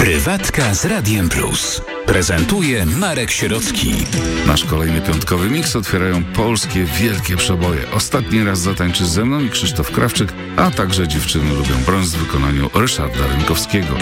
Prywatka z Radiem Plus. Prezentuje Marek Sierocki. Nasz kolejny piątkowy miks otwierają polskie wielkie przeboje. Ostatni raz zatańczy ze mną i Krzysztof Krawczyk, a także Dziewczyny lubią brąz w wykonaniu Ryszarda Rynkowskiego.